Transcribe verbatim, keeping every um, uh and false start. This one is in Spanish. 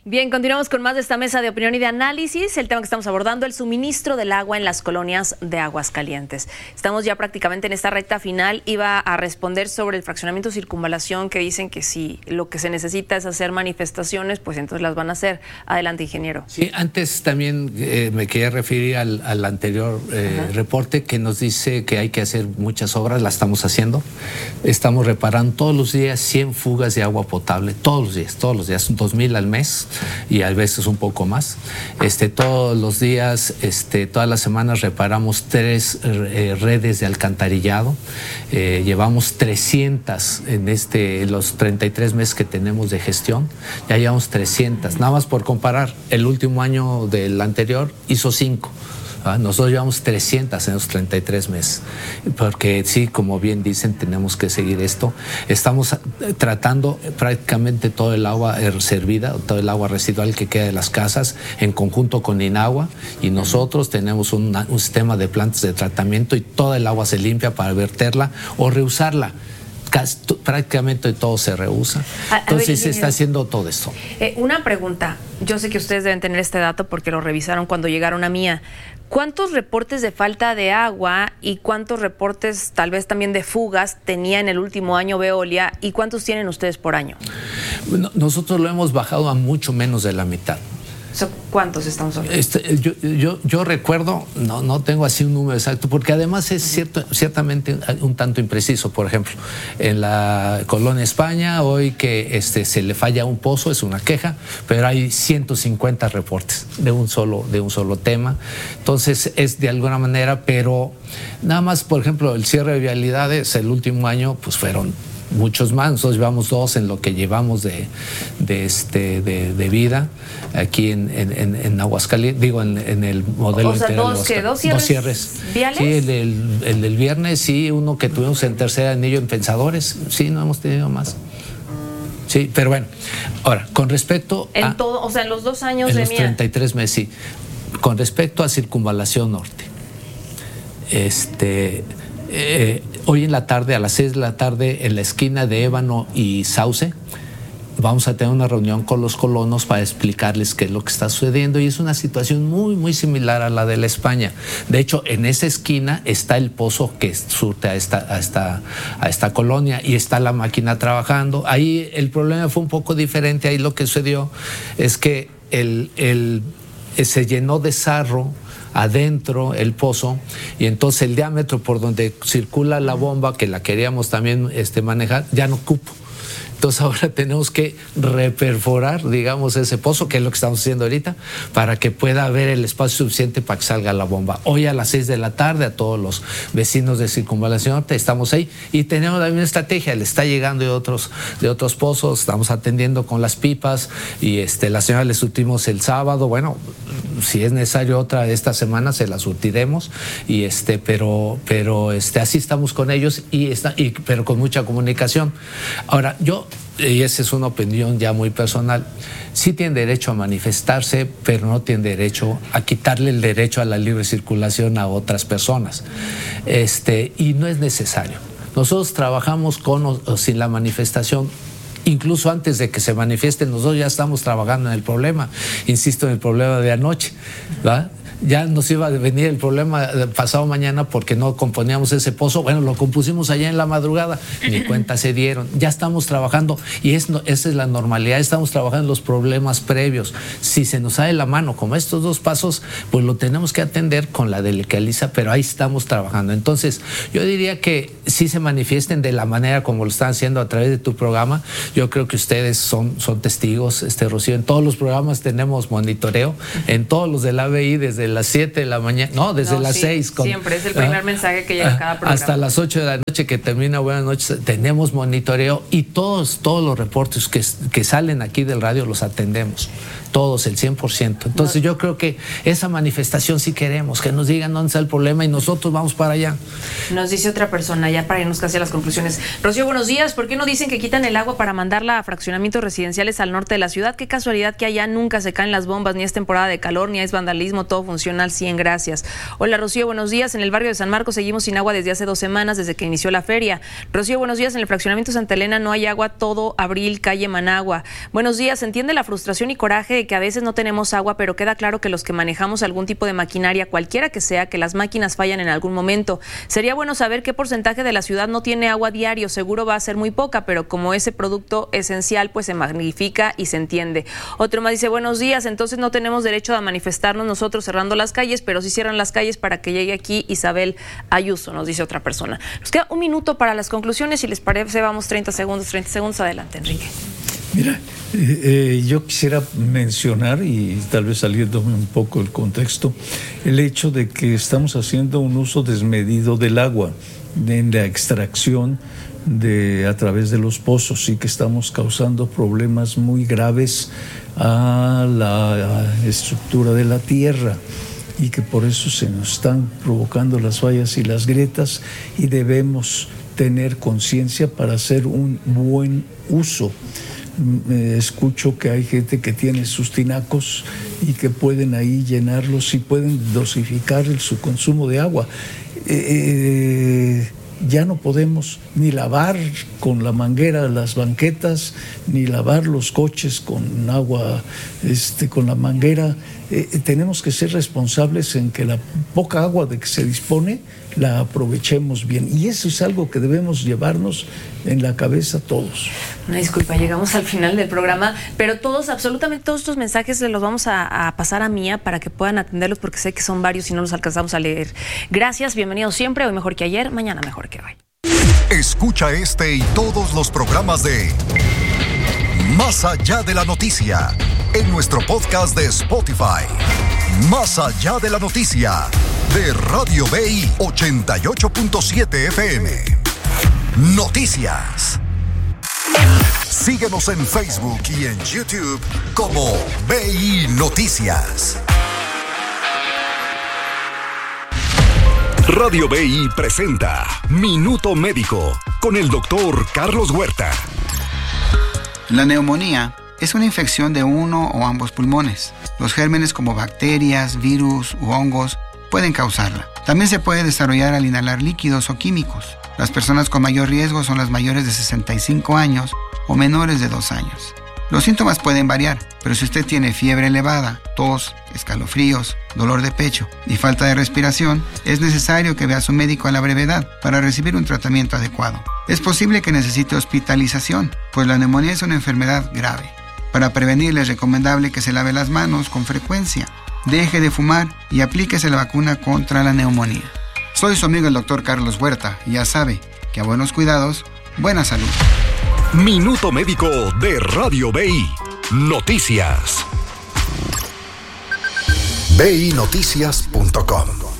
Bien, continuamos con más de esta mesa de opinión y de análisis. El tema que estamos abordando, el suministro del agua en las colonias de Aguascalientes. Estamos ya prácticamente en esta recta final. Iba a responder sobre el fraccionamiento Circunvalación, que dicen que si lo que se necesita es hacer manifestaciones, pues entonces las van a hacer. Adelante, ingeniero. Sí, antes también eh, me quería referir al, al anterior eh, reporte que nos dice que hay que hacer muchas obras. Las estamos haciendo. Estamos reparando todos los días cien fugas de agua potable, todos los días, todos los días, dos mil al mes. Y a veces un poco más. Este, todos los días, este, todas las semanas reparamos tres eh, redes de alcantarillado. Eh, llevamos trescientas en este, los treinta y tres meses que tenemos de gestión. Ya llevamos trescientas. Nada más por comparar, el último año del anterior hizo cinco. Nosotros llevamos trescientas en los treinta y tres meses, porque sí, como bien dicen, tenemos que seguir esto. Estamos tratando prácticamente todo el agua servida, todo el agua residual que queda de las casas, en conjunto con Inagua, y nosotros tenemos una, un sistema de plantas de tratamiento y toda el agua se limpia para verterla o reusarla. Prácticamente todo se reusa. Entonces ver, se está haciendo todo esto. Eh, una pregunta, yo sé que ustedes deben tener este dato porque lo revisaron cuando llegaron a Mía. ¿Cuántos reportes de falta de agua y cuántos reportes tal vez también de fugas tenía en el último año Veolia y cuántos tienen ustedes por año? Bueno, nosotros lo hemos bajado a mucho menos de la mitad. ¿Cuántos estamos hablando? Este, yo, yo, yo recuerdo, no, no tengo así un número exacto, porque además es cierto, ciertamente un tanto impreciso. Por ejemplo, en la colonia España, hoy que este, se le falla un pozo, es una queja, pero hay ciento cincuenta reportes de un solo, de un solo tema. Entonces es de alguna manera, pero nada más, por ejemplo, el cierre de vialidades el último año, pues fueron muchos más. Nosotros llevamos dos en lo que llevamos de, de, este, de, de vida aquí en, en, en Aguascalientes, digo, en, en el modelo o sea, integral. ¿dos, que, dos cierres? Dos cierres. ¿Viales? Sí, el, el, el del viernes, sí, uno que tuvimos en tercer anillo en Pensadores, sí, no hemos tenido más. Sí, pero bueno, ahora, con respecto en a... todo, o sea, en los dos años en de los Mía. treinta y tres meses, sí. Con respecto a Circunvalación Norte, este... Eh, hoy en la tarde, a las seis de la tarde, en la esquina de Ébano y Sauce, vamos a tener una reunión con los colonos para explicarles qué es lo que está sucediendo, y es una situación muy, muy similar a la de la España. De hecho, en esa esquina está el pozo que surte a esta, a esta, a esta colonia, y está la máquina trabajando. Ahí el problema fue un poco diferente. Ahí lo que sucedió es que el, el, se llenó de sarro adentro el pozo, y entonces el diámetro por donde circula la bomba, que la queríamos también este, manejar, ya no cupo. Entonces ahora tenemos que reperforar, digamos, ese pozo, que es lo que estamos haciendo ahorita, para que pueda haber el espacio suficiente para que salga la bomba. Hoy a las seis de la tarde, a todos los vecinos de Circunvalación Norte, estamos ahí y tenemos la misma estrategia. Le está llegando de otros, de otros pozos, estamos atendiendo con las pipas, y este, la señora le surtimos el sábado. Bueno, si es necesario otra esta semana, se la surtiremos, y este, pero, pero este, así estamos con ellos, y está, y, pero con mucha comunicación. Ahora, yo, y esa es una opinión ya muy personal, sí tienen derecho a manifestarse, pero no tienen derecho a quitarle el derecho a la libre circulación a otras personas. Este, y no es necesario. Nosotros trabajamos con o, o sin la manifestación. Incluso antes de que se manifiesten, nosotros ya estamos trabajando en el problema. Insisto en el problema de anoche, ¿verdad? Ya nos iba a venir el problema pasado mañana porque no componíamos ese pozo. Bueno, lo compusimos allá en la madrugada, ni cuenta se dieron. Ya estamos trabajando, y es, esa es la normalidad. Estamos trabajando en los problemas previos. Si se nos sale la mano, como estos dos pasos, pues lo tenemos que atender con la delicadeza, pero ahí estamos trabajando. Entonces, yo diría que sí se manifiesten de la manera como lo están haciendo a través de tu programa. Yo creo que ustedes son, son testigos, este, Rocío. En todos los programas tenemos monitoreo, en todos los del A B I, desde las siete de la mañana, no, desde no, las sí, seis. Con, siempre es el primer uh, mensaje que llega a cada programa. Hasta las ocho de la noche que termina Buenas noches, tenemos monitoreo, y todos, todos los reportes que, que salen aquí del radio los atendemos. Todos, el cien por ciento. Entonces no. Yo creo que esa manifestación sí queremos, que nos digan dónde está el problema y nosotros vamos para allá. Nos dice otra persona, ya para irnos casi a las conclusiones. Rocío, buenos días. ¿Por qué no dicen que quitan el agua para mandarla a fraccionamientos residenciales al norte de la ciudad? Qué casualidad que allá nunca se caen las bombas, ni es temporada de calor, ni es vandalismo, todo funciona al cien, gracias. Hola, Rocío, buenos días. En el barrio de San Marcos seguimos sin agua desde hace dos semanas, desde que inició la de la feria. Rocío, buenos días. En el fraccionamiento Santa Elena no hay agua todo abril, calle Managua. Buenos días. Se entiende la frustración y coraje de que a veces no tenemos agua, pero queda claro que los que manejamos algún tipo de maquinaria, cualquiera que sea, que las máquinas fallan en algún momento. Sería bueno saber qué porcentaje de la ciudad no tiene agua diario. Seguro va a ser muy poca, pero como ese producto esencial, pues se magnifica y se entiende. Otro más dice, buenos días. Entonces no tenemos derecho a manifestarnos nosotros cerrando las calles, pero sí cierran las calles para que llegue aquí Isabel Ayuso, nos dice otra persona. Nos queda un minuto para las conclusiones. Si les parece, vamos treinta segundos, treinta segundos. Adelante, Enrique. Mira, eh, eh, yo quisiera mencionar, y tal vez saliéndome un poco del contexto, el hecho de que estamos haciendo un uso desmedido del agua en la extracción de, a través de los pozos, y que estamos causando problemas muy graves a la estructura de la tierra, y que por eso se nos están provocando las fallas y las grietas, y debemos tener conciencia para hacer un buen uso. Escucho que hay gente que tiene sus tinacos y que pueden ahí llenarlos y pueden dosificar su consumo de agua. Eh, ya no podemos ni lavar con la manguera las banquetas, ni lavar los coches con agua, este, con la manguera. Eh, tenemos que ser responsables en que la poca agua de que se dispone la aprovechemos bien, y eso es algo que debemos llevarnos en la cabeza todos. Una disculpa, llegamos al final del programa, pero todos, absolutamente todos estos mensajes se los vamos a, a pasar a Mía para que puedan atenderlos, porque sé que son varios y no los alcanzamos a leer. Gracias, bienvenidos siempre, hoy mejor que ayer, mañana mejor que hoy. Escucha este y todos los programas de Más Allá de la Noticia en nuestro podcast de Spotify. Más Allá de la Noticia de Radio B I ochenta y ocho punto siete F M. Noticias. Síguenos en Facebook y en YouTube como B I Noticias. Radio B I presenta Minuto Médico con el doctor Carlos Huerta. La neumonía es una infección de uno o ambos pulmones. Los gérmenes como bacterias, virus u hongos pueden causarla. También se puede desarrollar al inhalar líquidos o químicos. Las personas con mayor riesgo son las mayores de sesenta y cinco años o menores de dos años. Los síntomas pueden variar, pero si usted tiene fiebre elevada, tos, escalofríos, dolor de pecho y falta de respiración, es necesario que vea a su médico a la brevedad para recibir un tratamiento adecuado. Es posible que necesite hospitalización, pues la neumonía es una enfermedad grave. Para prevenirle es recomendable que se lave las manos con frecuencia, deje de fumar y aplíquese la vacuna contra la neumonía. Soy su amigo el doctor Carlos Huerta y ya sabe que a buenos cuidados, buena salud. Minuto Médico de Radio B I Noticias. B I Noticias punto com